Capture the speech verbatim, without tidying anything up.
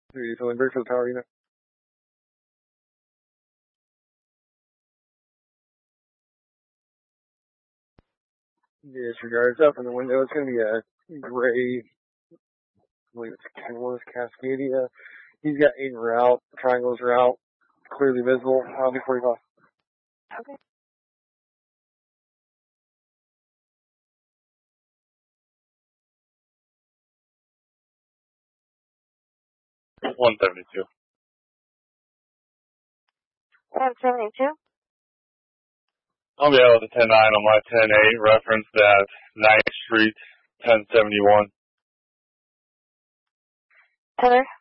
Are you feeling great for the power unit? Disregards up in the window. It's going to be a gray, I believe it's Kenworth Cascadia. He's got eight route, triangles are out, clearly visible. I'll do forty-five. Okay. one seventy-two. one seventy-two? I'll be out with the ten nine on my ten eight, referenced at ninth Street, ten seventy-one. Heather?